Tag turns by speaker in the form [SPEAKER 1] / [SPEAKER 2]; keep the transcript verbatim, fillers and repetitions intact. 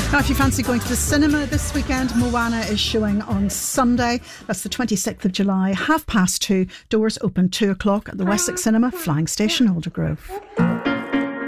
[SPEAKER 1] Now, if you fancy going to the cinema this weekend, Moana is showing on Sunday. That's the twenty-sixth of July, half past two. Doors open two o'clock at the Wessex Cinema, Flying Station, Aldergrove.